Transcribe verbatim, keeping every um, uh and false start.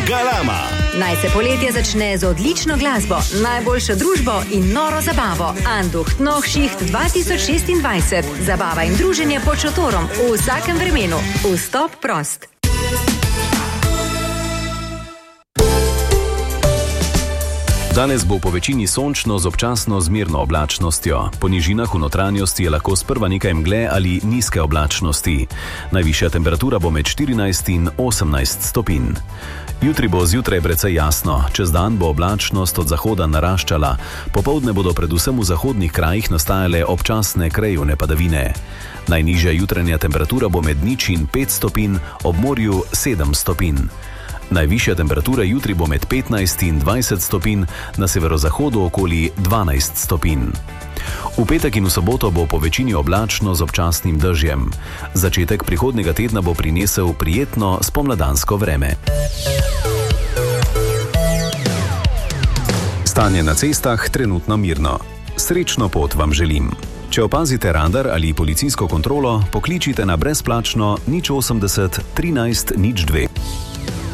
Galama. Naj se poletje začne z odlično glasbo, najboljšo družbo in noro zabavo. Anducht Nohšicht dva tisoč šestindvajset. Zabava in druženje pod šotorom v vsakem vremenu. Vstop prost. Danes bo po večini sončno z občasno zmerno oblačnostjo. Po nižinah v notranjosti je lahko sprva nekaj mgle ali nizke oblačnosti. Najvišja temperatura bo med štirinajst in osemnajst stopinj. Jutri bo zjutraj precej jasno, čez dan bo oblačnost od zahoda naraščala. Popoldne bodo predvsem v zahodnih krajih nastajale občasne krajevne padavine. Najnižja jutranja temperatura bo med nič in pet stopinj, ob morju sedem stopinj. Najvišja temperatura jutri bo med petnajst in dvajset stopinj, na severozahodu okoli dvanajst stopinj. V petek in v soboto bo po večini oblačno z občasnim dežjem. Začetek prihodnjega tedna bo prinesel prijetno spomladansko vreme. Stanje na cestah trenutno mirno. Srečno pot vam želim. Če opazite radar ali policijsko kontrolo, pokličite na brezplačno nič osemdeset trinajst nič dve.